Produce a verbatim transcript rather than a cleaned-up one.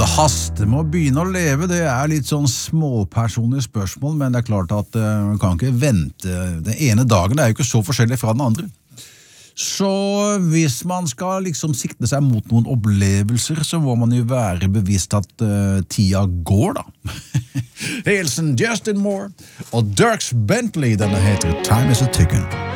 det haster med å begynne å leve, det er litt sånn småpersonlige spørsmål, men det er klart at man kan ikke vente. Den ene dagen er jo ikke så forskjellig fra den andre. Så hvis man skal liksom sikte seg mot noen opplevelser, så må man jo være bevisst at uh, tida går da. Hilsen Justin Moore og Dierks Bentley, denne heter Time is a Ticking.